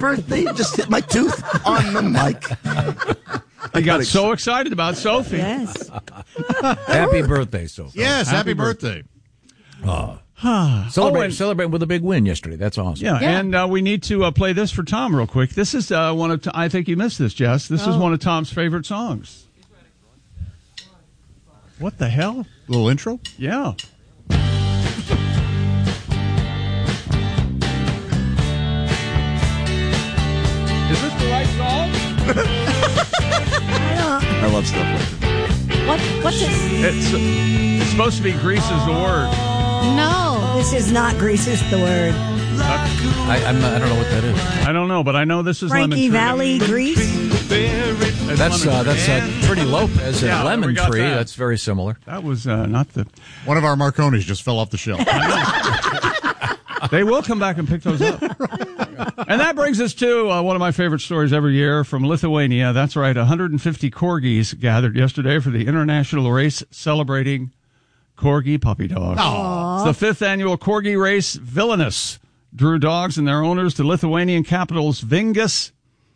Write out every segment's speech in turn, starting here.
birthday? You just hit my tooth on the mic. I got so excited about Sophie. Yes. Happy birthday, Sophie. Yes, happy birthday. Celebrate with a big win yesterday. That's awesome. Yeah. And we need to play this for Tom real quick. This is one of, I think you missed this, Jess. This is one of Tom's favorite songs. What the hell? Little intro? Yeah. Is this the right song? I love stuff like that. What's it? It's supposed to be Grease is the word. No. This is not Grease is the word. I don't know what that is. I don't know, but I know this is Frankie Lemon Tree. Valley Grease? That's Pretty Lopez and Yeah, Lemon we got Tree. that. That's very similar. That was not the... One of our Marconis just fell off the shelf. They will come back and pick those up. And that brings us to one of my favorite stories every year from Lithuania. That's right, 150 corgis gathered yesterday for the international race celebrating corgi puppy dogs. Aww. It's the 5th annual corgi race. Vilnius drew dogs and their owners to Lithuanian capital's Vingus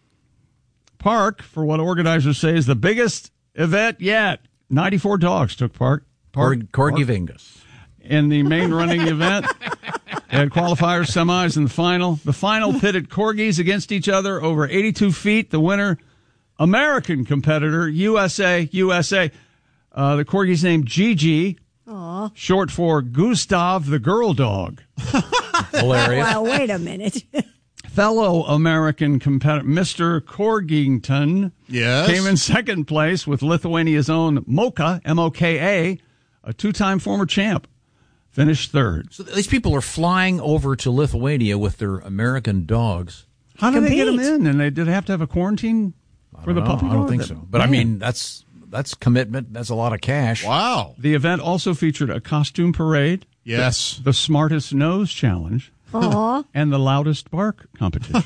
Park for what organizers say is the biggest event yet. 94 dogs took part. Corgi Vingus. In the main running event. They had qualifiers, semis, and the final. The final pitted corgis against each other over 82 feet. The winner, American competitor, USA. The corgi's named Gigi, short for Gustav the Girl Dog. Hilarious. Well, wait a minute. Fellow American competitor, Mr. Corgington, Yes. came in second place with Lithuania's own Moka, M-O-K-A, a two-time former champ. Finished third. So these people are flying over to Lithuania with their American dogs. How did they get them Compete. in? And did they have to have a quarantine for the puppy dog? I don't think so. But I mean, that's commitment. That's a lot of cash. Wow. The event also featured a costume parade, Yes. the smartest nose challenge, Aw. and the loudest bark competition.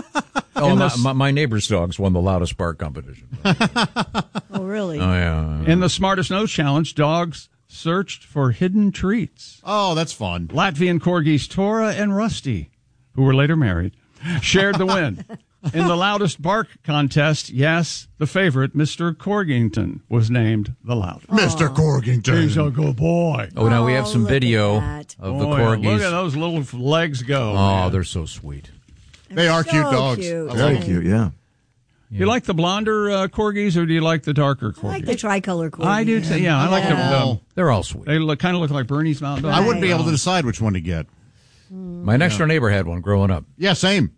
My neighbor's dogs won the loudest bark competition. Oh, really? Oh, yeah. In the smartest nose challenge, dogs searched for hidden treats. Oh, that's fun. Latvian corgis Tora and Rusty, who were later married, shared the win. In the loudest bark contest, yes, the favorite, Mr. Corgington, was named the loudest. Mr. Corgington. He's a good boy. Oh, now we have some look at video that. of the Boy, corgis. Look at those little legs go. Oh, man. they're so sweet. They are cute So dogs. cute. I Very love them. cute, yeah. You like the blonder corgis, or do you like the darker corgis? I like the tricolor corgi. I do too. Yeah, I like them. They're all sweet. They kind of look like Bernie's Mountain Dog. I wouldn't be able to decide which one to get. My next door neighbor had one growing up. Yeah, same.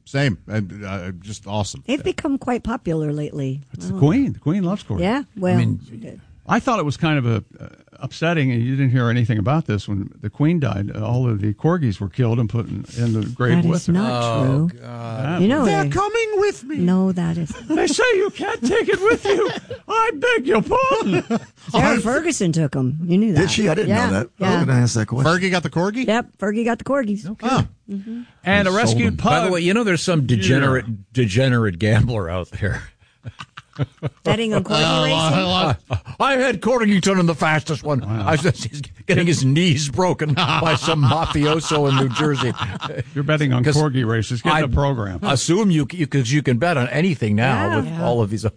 Just awesome. They've become quite popular lately. It's the Queen. The Queen loves corgis. Yeah, well, I mean, she did. I thought it was kind of upsetting, and you didn't hear anything about this when the Queen died. All of the corgis were killed and put in the grave That with is her. not true. God. You know, They're coming with me. no, that is. They say you can't take it with you. I beg your pardon. Sarah Ferguson took them. You knew that. Did she? I didn't Yeah, know that. I Yeah. was going to ask that question. Fergie got the corgi? Yep, Fergie got the corgis. Oh. And a rescued pug. By the way, you know there's some degenerate gambler out there. Betting on corgi racing. I had Corgington in the fastest one. He's getting his knees broken by some mafioso in New Jersey. You're betting on 'Cause corgi races. Get in the program. Assume you can bet on anything now with all of these other.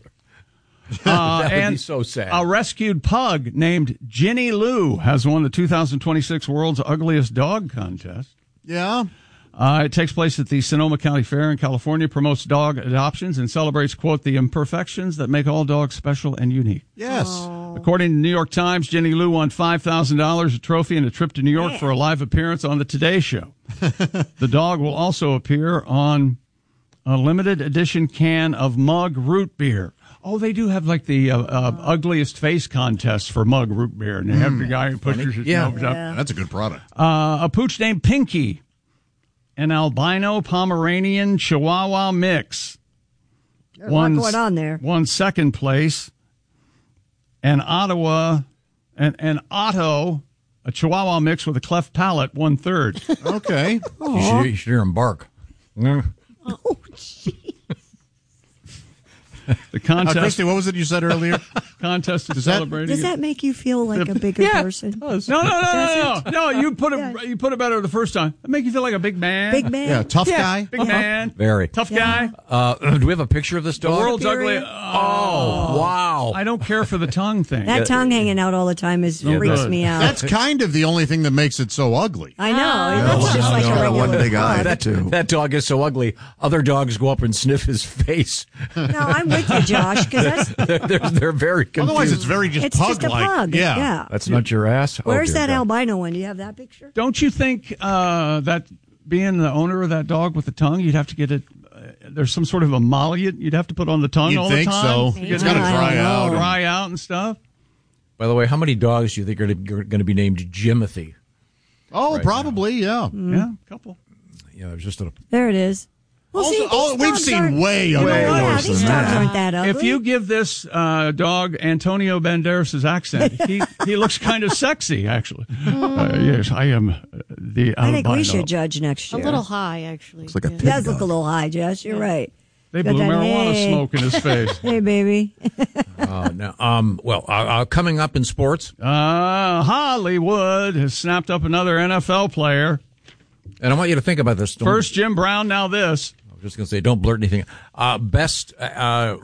That would be so sad. A rescued pug named Ginny Lou has won the 2026 World's Ugliest Dog contest. Yeah. It takes place at the Sonoma County Fair in California, promotes dog adoptions, and celebrates, quote, the imperfections that make all dogs special and unique. Yes. According to the New York Times, Ginny Lou won $5,000, a trophy, and a trip to New York for a live appearance on the Today Show. The dog will also appear on a limited edition can of Mug root beer. Oh, they do have like the ugliest face contest for Mug root beer, and they have the guy who pushes his nose up. That's a good product. A pooch named Pinky, an albino Pomeranian Chihuahua mix. There's a lot going on there. Won second place. And Otto, a Chihuahua mix with a cleft palate, won third. Okay. You should hear him bark. Oh, gee. The contest Christy, what was it you said earlier? contest of celebrating. Does that make you feel like a bigger person? No. You put it better the first time. It make you feel like a big man. Big man. Yeah, tough guy. Big man. Very. Tough guy. Do we have a picture of this The dog? world's ugly. Oh, wow. I don't care for the tongue thing. That tongue hanging out all the time freaks good. me out. That's kind of the only thing that makes it so ugly. I know. That's just like a regular one big eye. dog. That dog is so ugly. Other dogs go up and sniff his face. No, I'm with you, Josh, because they're very confused. Otherwise, it's very just it's just a pug-like. pug. Yeah. That's not your ass? Where's dear that God. albino one? Do you have that picture? Don't you think that being the owner of that dog with the tongue, you'd have to get it? There's some sort of emollient you'd have to put on the tongue You'd all think the time. so. It's got to dry out. Dry out and stuff. By the way, how many dogs do you think are going to be named Jimothy? Oh, probably, yeah. Yeah, a couple. Yeah, there's just a... There it is. Well, see, these we've dogs seen aren't- way You know ugly what? worse These than dogs that. aren't that ugly. If you give this dog Antonio Banderas' accent, he looks kind of sexy, actually. Yes, I am the albino. I think we should judge next A year. little high, actually. Looks like a He pig does look dog. a little high, Jess. You're right. They Got blew that, marijuana hey. smoke in his face. Hey, baby. Coming up in sports, Hollywood has snapped up another NFL player. and I want you to think about this. First Jim Brown, now this. I was just going to say, don't blurt anything. Best... Don't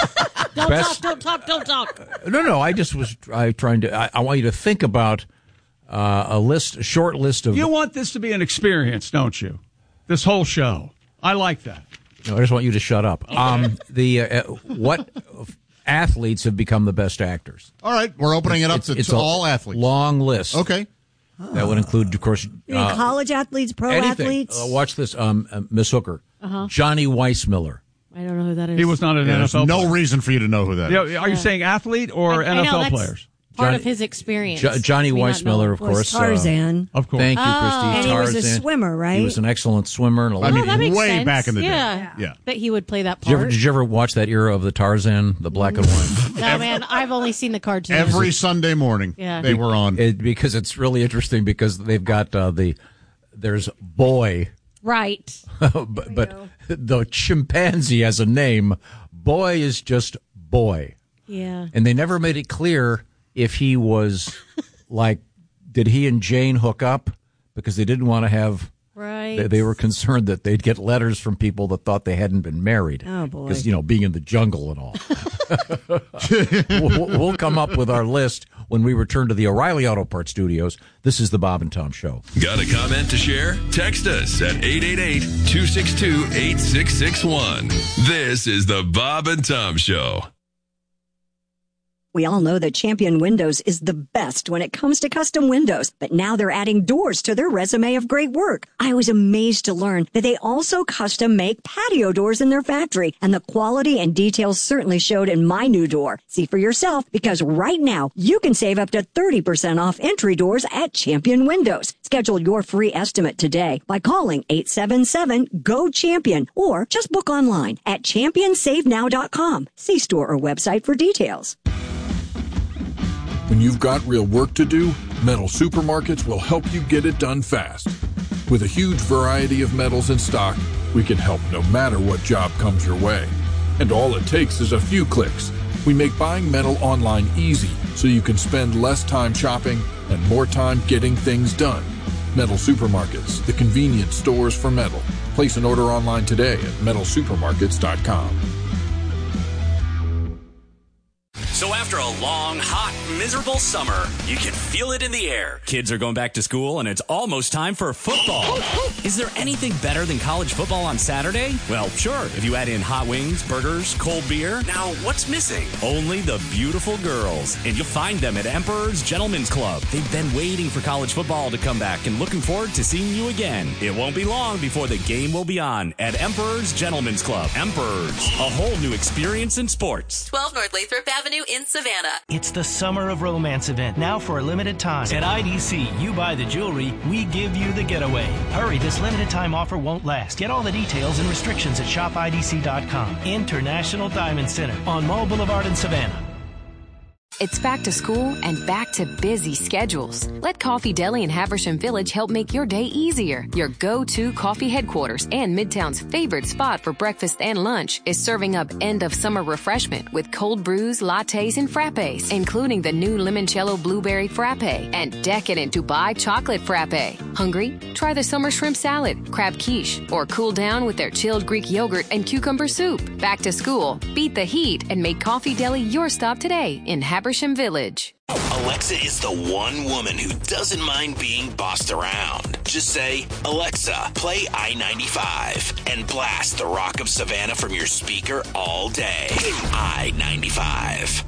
talk. No, I just was trying to... I want you to think about a short list of... You want this to be an experience, don't you? This whole show. I like that. No, I just want you to shut up. Okay. What athletes have become the best actors? All right, we're opening it up to a all athletes. Long list. Okay. That would include, of course... You mean college athletes, pro anything. athletes? Watch this, Miss Hooker. Johnny Weissmiller. I don't know who that is. He was not an There's NFL no player. reason for you to know who that is. Are you saying athlete or I know, NFL that's players? part of his experience. Johnny Me not Weissmuller, knowing. of Was course. Tarzan. Of course. Thank you, Christy. And he was a Tarzan. swimmer, right? He was an excellent swimmer. And a I lot mean, of- that makes way sense. back in the day. Yeah. Yeah. Bet he would play that Did part. you ever watch that era of the Tarzan, the black and white? No, man, I've only seen the cartoons. Every Sunday morning Yeah. they were on. Because it's really interesting because they've got there's Boy, Right. but the chimpanzee has a name. Boy is just Boy. Yeah. And they never made it clear if he was like, did he and Jane hook up? Because they didn't want to have, Right. they were concerned that they'd get letters from people that thought they hadn't been married. Oh, boy. Because, being in the jungle and all. We'll come up with our list when we return to the O'Reilly Auto Parts Studios. This is the Bob and Tom Show. Got a comment to share? Text us at 888-262-8661. This is the Bob and Tom Show. We all know that Champion Windows is the best when it comes to custom windows, but now they're adding doors to their resume of great work. I was amazed to learn that they also custom make patio doors in their factory, and the quality and details certainly showed in my new door. See for yourself, because right now you can save up to 30% off entry doors at Champion Windows. Schedule your free estimate today by calling 877-GO-CHAMPION or just book online at championsavenow.com. See store or website for details. When you've got real work to do, Metal Supermarkets will help you get it done fast. With a huge variety of metals in stock, we can help no matter what job comes your way. And all it takes is a few clicks. We make buying metal online easy so you can spend less time shopping and more time getting things done. Metal Supermarkets, the convenience stores for metal. Place an order online today at metalsupermarkets.com. So after a long, hot, miserable summer, you can feel it in the air. Kids are going back to school, and it's almost time for football. Is there anything better than college football on Saturday? Well, sure, if you add in hot wings, burgers, cold beer. Now, what's missing? Only the beautiful girls. And you'll find them at Emperor's Gentlemen's Club. They've been waiting for college football to come back and looking forward to seeing you again. It won't be long before the game will be on at Emperor's Gentlemen's Club. Emperor's, a whole new experience in sports. 12 North Lathrop Avenue in Savannah. It's the Summer of Romance event, now for a limited time. At IDC, you buy the jewelry, we give you the getaway. Hurry, this limited time offer won't last. Get all the details and restrictions at shopidc.com. International Diamond Center on Mall Boulevard in Savannah. It's back to school and back to busy schedules. Let Coffee Deli in Haversham Village help make your day easier. Your go-to coffee headquarters and Midtown's favorite spot for breakfast and lunch is serving up end-of-summer refreshment with cold brews, lattes, and frappes, including the new limoncello blueberry frappe and decadent Dubai chocolate frappe. Hungry? Try the summer shrimp salad, crab quiche, or cool down with their chilled Greek yogurt and cucumber soup. Back to school, beat the heat, and make Coffee Deli your stop today in Haversham Village. Alexa is the one woman who doesn't mind being bossed around. Just say, Alexa, play I-95 and blast the Rock of Savannah from your speaker all day. I-95.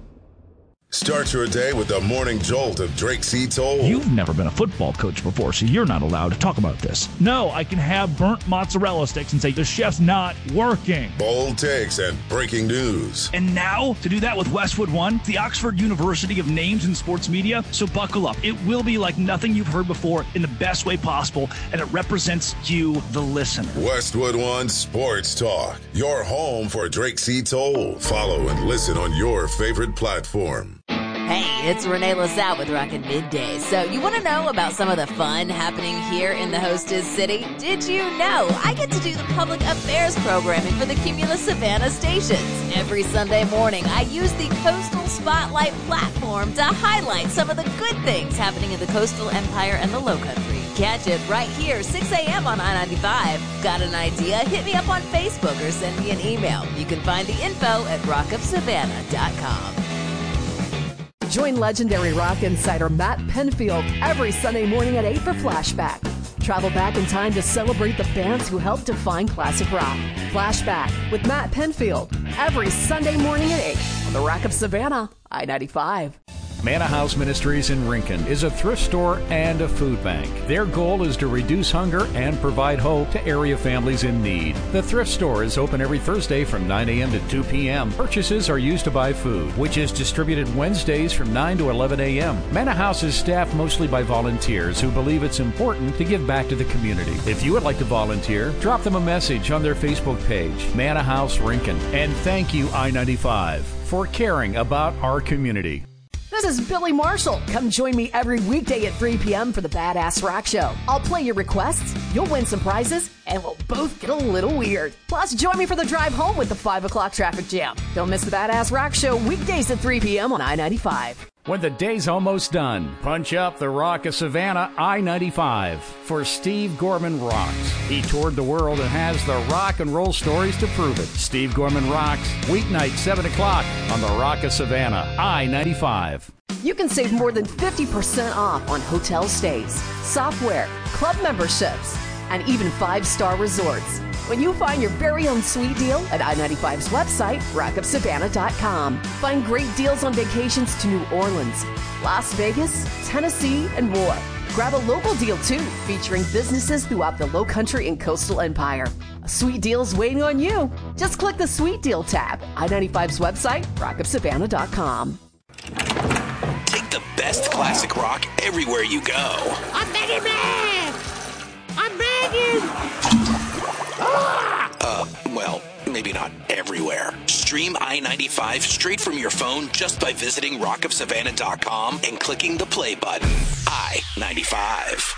Start your day with the morning jolt of Drake C. Toll. You've never been a football coach before, so you're not allowed to talk about this. No, I can have burnt mozzarella sticks and say the chef's not working. Bold takes and breaking news. And now, to do that with Westwood One, the Oxford University of Names in Sports Media. So buckle up. It will be like nothing you've heard before in the best way possible, and it represents you, the listener. Westwood One Sports Talk. Your home for Drake C. Toll. Follow and listen on your favorite platform. Hey, it's Renee LaSalle with Rockin' Middays. So you want to know about some of the fun happening here in the hostess city? Did you know I get to do the public affairs programming for the Cumulus Savannah stations? Every Sunday morning, I use the Coastal Spotlight platform to highlight some of the good things happening in the coastal empire and the Lowcountry. Catch it right here, 6 a.m. on I-95. Got an idea? Hit me up on Facebook or send me an email. You can find the info at rockofsavannah.com. Join legendary rock insider Matt Penfield every Sunday morning at 8 for Flashback. Travel back in time to celebrate the bands who helped define classic rock. Flashback with Matt Penfield every Sunday morning at 8 on the Rock of Savannah, I-95. Manna House Ministries in Rincon is a thrift store and a food bank. Their goal is to reduce hunger and provide hope to area families in need. The thrift store is open every Thursday from 9 a.m. to 2 p.m. Purchases are used to buy food, which is distributed Wednesdays from 9 to 11 a.m. Manna House is staffed mostly by volunteers who believe it's important to give back to the community. If you would like to volunteer, drop them a message on their Facebook page, Manna House Rincon. And thank you, I-95, for caring about our community. This is Billy Marshall. Come join me every weekday at 3 p.m. for the Badass Rock Show. I'll play your requests, you'll win some prizes, and we'll both get a little weird. Plus, join me for the drive home with the 5 o'clock traffic jam. Don't miss the Badass Rock Show weekdays at 3 p.m. on I-95. When the day's almost done, punch up the Rock of Savannah I-95 for Steve Gorman Rocks. He toured the world and has the rock and roll stories to prove it. Steve Gorman Rocks, weeknight 7 o'clock on the Rock of Savannah I-95. You can save more than 50% off on hotel stays, software, club memberships, and even 5-star resorts when you find your very own sweet deal at I-95's website, rockofsavannah.com. Find great deals on vacations to New Orleans, Las Vegas, Tennessee, and more. Grab a local deal, too, featuring businesses throughout the Lowcountry and Coastal Empire. A sweet deal's waiting on you. Just click the Sweet Deal tab. I-95's website, rockofsavannah.com. Take the best classic rock everywhere you go. I'm begging, man! I'm begging! Well, maybe not everywhere. Stream I-95 straight from your phone just by visiting rockofsavannah.com and clicking the play button. I-95.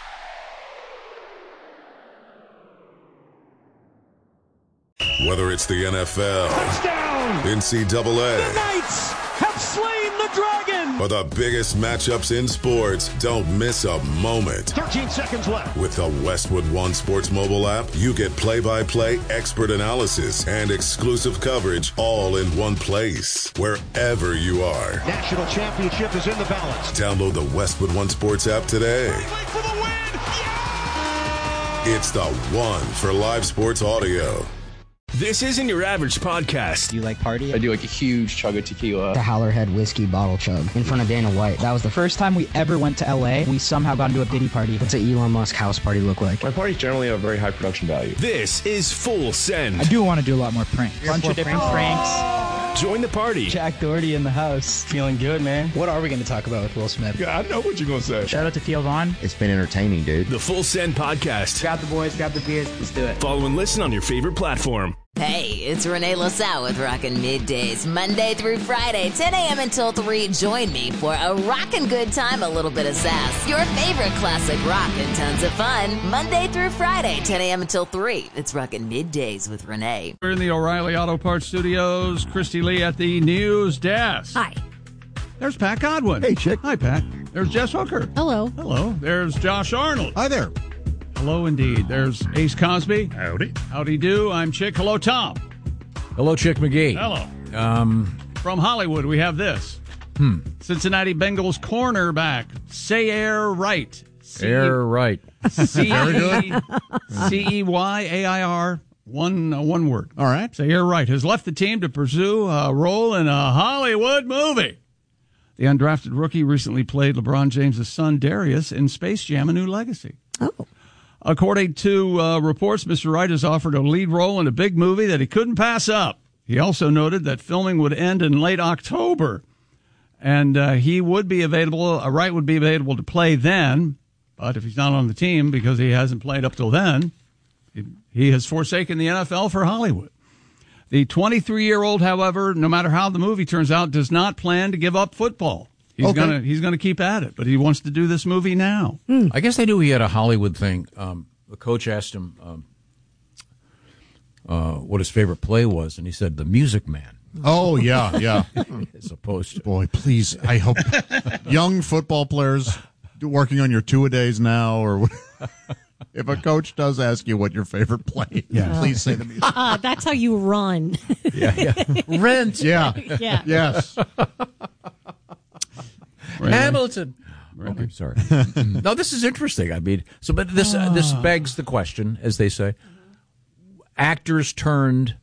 Whether it's the NFL, touchdown, NCAA, the Knights have slain the dragon, or the biggest matchups in sports, don't miss a moment. 13 seconds left. With the Westwood One Sports mobile app, you get play-by-play expert analysis and exclusive coverage all in one place, wherever you are. National championship is in the balance. Download the Westwood One Sports app today. For the win. Yeah! It's the one for live sports audio. This isn't your average podcast. Do you like party? I do like a huge chug of tequila. The Howlerhead whiskey bottle chug in front of Dana White. That was the first time we ever went to LA. We somehow got into a Diddy party. What's an Elon Musk house party look like? My parties generally have very high production value. This is Full Send. I do want to do a lot more pranks. A bunch of different pranks. Join the party. Jack Doherty in the house. Feeling good, man. What are we going to talk about with Will Smith? Yeah, I know what you're going to say. Shout out to Theo Vaughn. It's been entertaining, dude. The Full Send podcast. Grab the boys, grab the beers. Let's do it. Follow and listen on your favorite platform. Hey, it's Renee LaSalle with Rockin' Middays, Monday through Friday, 10 a.m. until 3. Join me for a rockin' good time, a little bit of sass. Your favorite classic rock and tons of fun. Monday through Friday, 10 a.m. until 3. It's Rockin' Middays with Renee. We're in the O'Reilly Auto Parts Studios. Christy Lee at the news desk. Hi. There's Pat Godwin. Hey, chick. Hi, Pat. There's Jess Hooker. Hello. Hello. There's Josh Arnold. Hi there. Hello, indeed. There's Ace Cosby. Howdy. Howdy do. I'm Chick. Hello, Tom. Hello, Chick McGee. Hello. From Hollywood, we have this. Cincinnati Bengals cornerback, Sayer Wright. Air right. Very good. Ceyar. One word. All right. Sayer Wright has left the team to pursue a role in a Hollywood movie. The undrafted rookie recently played LeBron James' son, Darius, in Space Jam: A New Legacy. Oh. According to reports, Mr. Wright has offered a lead role in a big movie that he couldn't pass up. He also noted that filming would end in late October, and he would be available. Wright would be available to play then, but if he's not on the team because he hasn't played up till then, he has forsaken the NFL for Hollywood. The 23-year-old, however, no matter how the movie turns out, does not plan to give up football. He's gonna keep at it, but he wants to do this movie now. I guess I knew he had a Hollywood thing. The coach asked him what his favorite play was, and he said The Music Man. Oh, yeah. As opposed to... Boy, please, I hope young football players working on your two-a-days now, or if a coach does ask you what your favorite play is, please say The Music Man. That's how you run. Yeah. Rent. Yeah. Yeah. Yes. Hamilton. Okay, sorry. No, this is interesting. I mean, but this begs the question, as they say. Athletes turned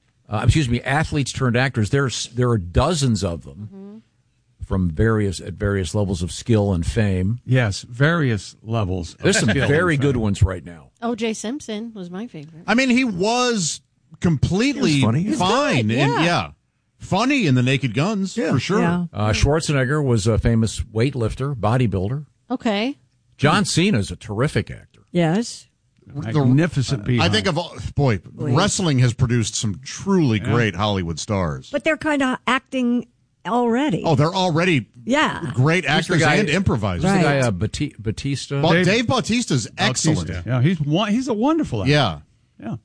actors. There are dozens of them from various levels of skill and fame. Yes, various levels. There's some very good ones right now. O.J. Simpson was my favorite. I mean, he was completely fine. Yeah. Funny in The Naked Guns, for sure. Yeah. Schwarzenegger was a famous weightlifter, bodybuilder. Okay. John Cena is a terrific actor. Yes. Magnificent behind. I think wrestling has produced some truly great Hollywood stars. But they're kind of acting already. Oh, they're already great actors and improvisers. Right. The guy, Batista. Dave Bautista's excellent. Yeah, he's a wonderful actor. Yeah.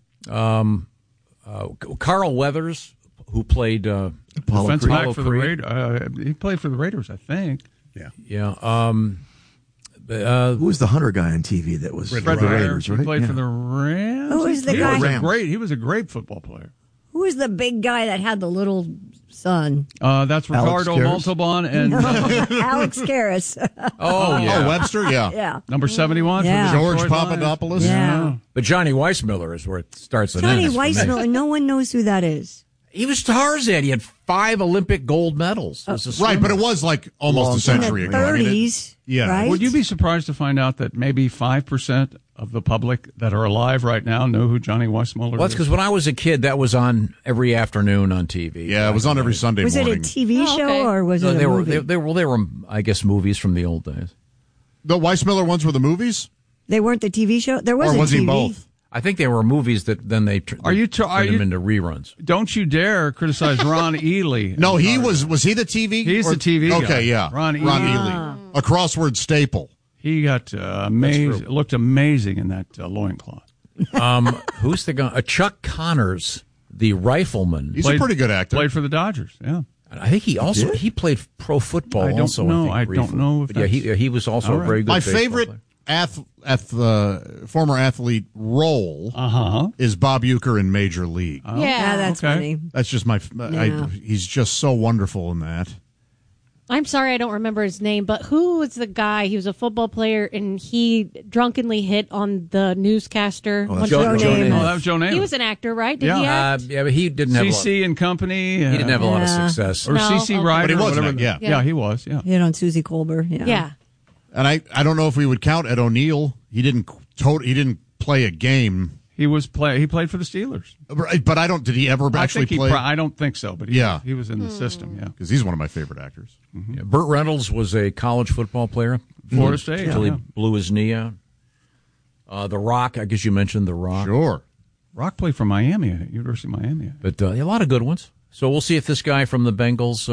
Carl Weathers, who played defensive back for the Creed. Raiders. He played for the Raiders, I think. Yeah. Who was the hunter guy on TV that was Fred the Meyer. Raiders, right? He played for the Rams. Who was the guy? He was a great football player. Who was the big guy that had the little son? That's Ricardo Montalban and Alex Karras. Oh, Webster, Yeah. number 71. Yeah. George Papadopoulos. Yeah. But Johnny Weissmuller is where it starts and Johnny ends. for me. Weissmuller. No one knows who that is. He was Tarzan. He had 5 Olympic gold medals. As a Right, but swimmer. it was like almost a century In the ago. I mean, 30s, right? Would you be surprised to find out that maybe 5% of the public that are alive right now know who Johnny Weissmuller Well, that's is? because when I was a kid, that was on every afternoon on TV. Yeah, it was on every Sunday Was morning. it a TV show or was it a movie? They were, I guess, movies from the old days. The Weissmuller ones were the movies? They weren't the TV show? There was Or a was TV. he both? I think they were movies that then they turned them into reruns. Don't you dare criticize Ron Ely. No, he was he the TV? He's the TV guy. Okay, yeah. Ron Ely. Ely. A crossword staple. He got amazing. Looked amazing in that loincloth. Who's the guy? Chuck Connors, the rifleman. He's a pretty good actor. Played for the Dodgers, yeah. I think he played pro football. I don't also, know. I don't know. If but he was also a very good. My baseball favorite player. former athlete role is Bob Uecker in Major League. Yeah, that's funny. That's just he's just so wonderful in that. I'm sorry I don't remember his name, but who was the guy? He was a football player, and he drunkenly hit on the newscaster. Joe Namath. Oh, that was Joe Namath. He was an actor, right? Did he act? Yeah, but he didn't have CC and Company. He didn't have a lot of success. Or CC Ryder. But he was whatever. an actor, Yeah, he was. Yeah. Hit on Susie Colbert. Yeah. And I don't know if we would count Ed O'Neill. He didn't play a game. He played for the Steelers. But I don't. Did he ever actually play? I don't think so. But he was in the system. Yeah, because he's one of my favorite actors. Yeah, Burt Reynolds was a college football player. Florida State until he blew his knee out. The Rock. I guess you mentioned The Rock. Sure. Rock played for Miami, University of Miami. But a lot of good ones. So we'll see if this guy from the Bengals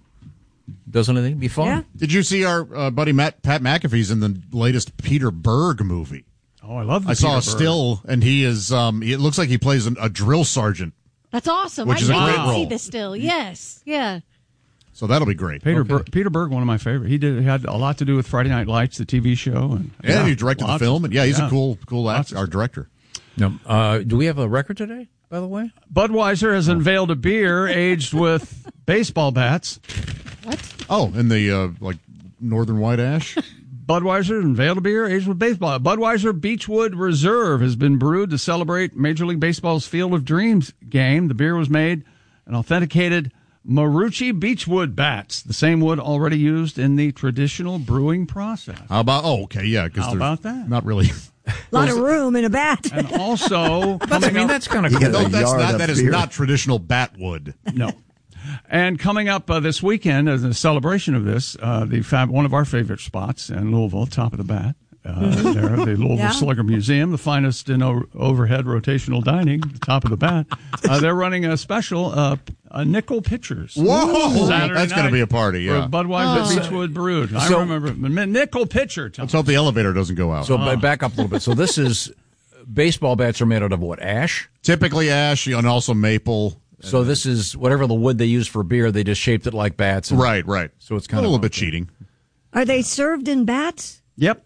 does anything. It'd be fun. Yeah. Did you see our buddy Pat McAfee's in the latest Peter Berg movie? Oh, I love the I saw a Peter Berg. still, and he is. It looks like he plays a drill sergeant. That's awesome. Which is a great I role. see this still. Yes. Yeah. So that'll be great. Peter Berg, one of my favorite. He had a lot to do with Friday Night Lights, the TV show, and he directed the film. And he's a cool actor, our director. No, do we have a record today, by the way? Budweiser has unveiled a beer aged with baseball bats. What? Oh, in the Northern White Ash. Budweiser unveiled a beer aged with baseball. Budweiser Beechwood Reserve has been brewed to celebrate Major League Baseball's Field of Dreams game. The beer was made and authenticated Marucci Beechwood bats, the same wood already used in the traditional brewing process. How about? Oh, okay, yeah. How about that? Not really. A lot of room in a bat. And also, that's kind of cool. No, that is not traditional bat wood. No. And coming up this weekend, as a celebration of this, one of our favorite spots in Louisville, Top of the Bat, there, the Louisville Slugger Museum, the finest in overhead rotational dining, the Top of the Bat. They're running a special, nickel pitchers. Whoa! Saturday That's going to night be a party, yeah. for Budweiser Beechwood Brewed. I remember nickel pitcher. Tom. Let's hope the elevator doesn't go out. So back up a little bit. So this is baseball bats are made out of what? Ash? Typically ash, and also maple. So this is whatever the wood they use for beer. They just shaped it like bats. Right. So it's kind of a little bit cheating. Are they served in bats? Yep.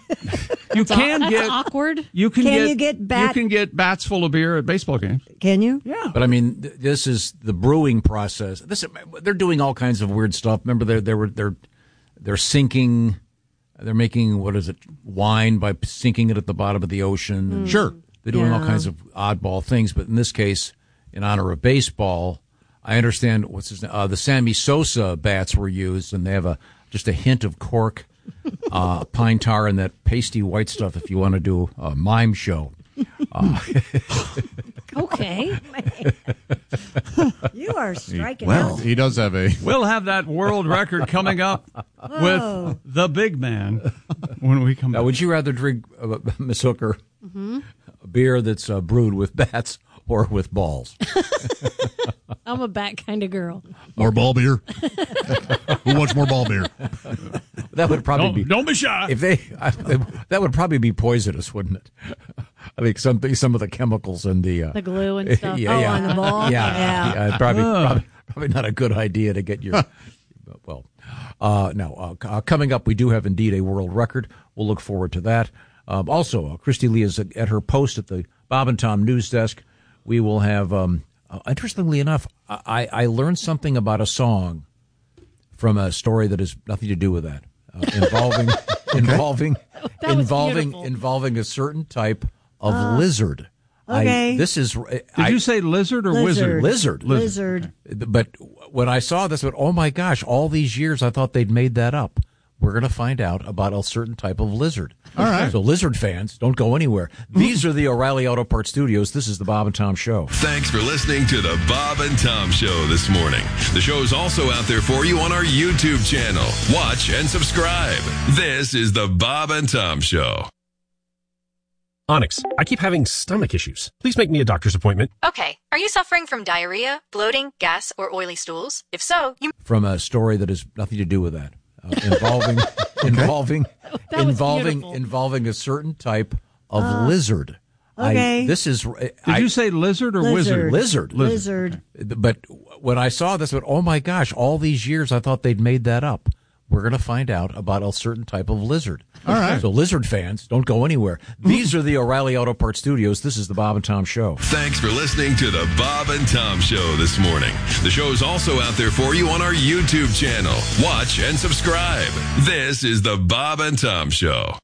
You can That's get awkward. You can you get bat? You can get bats full of beer at baseball games. Can you? Yeah. But I mean, this is the brewing process. They're doing all kinds of weird stuff. Remember, they're sinking. They're making wine by sinking it at the bottom of the ocean. Sure. They're doing all kinds of oddball things. But in this case, in honor of baseball, I understand the Sammy Sosa bats were used, and they have just a hint of cork, pine tar, and that pasty white stuff if you want to do a mime show. Okay. You are striking Well, out. he does have a... We'll have that world record coming up with the big man when we come back. Now, would you rather drink, Miss Hooker, a beer that's brewed with bats or with balls? I'm a bat kind of girl. More ball beer? Who wants more ball beer? That would probably Don't be shy. If that would probably be poisonous, wouldn't it? I think some of the chemicals and the glue and stuff. On the ball? Yeah. Probably not a good idea to get your. Well, coming up, we do have indeed a world record. We'll look forward to that. Also, Christy Lee is at her post at the Bob and Tom news desk. We will have. Interestingly enough, I learned something about a song from a story that has nothing to do with that, involving a certain type of lizard. Okay. Did you say lizard or wizard? Lizard. But when I saw this, I went, oh my gosh! All these years, I thought they'd made that up. We're going to find out about a certain type of lizard. All right. So lizard fans, don't go anywhere. These are the O'Reilly Auto Parts Studios. This is the Bob and Tom Show. Thanks for listening to the Bob and Tom Show this morning. The show is also out there for you on our YouTube channel. Watch and subscribe. This is the Bob and Tom Show. Onyx, I keep having stomach issues. Please make me a doctor's appointment. Okay. Are you suffering from diarrhea, bloating, gas, or oily stools? If so, you... From a story that has nothing to do with that. Involving a certain type of lizard. Okay. Did you say lizard or wizard? Lizard. But when I saw this, I went, oh my gosh! All these years, I thought they'd made that up. We're going to find out about a certain type of lizard. All right. So lizard fans, don't go anywhere. These are the O'Reilly Auto Parts Studios. This is the Bob and Tom Show. Thanks for listening to the Bob and Tom Show this morning. The show is also out there for you on our YouTube channel. Watch and subscribe. This is the Bob and Tom Show.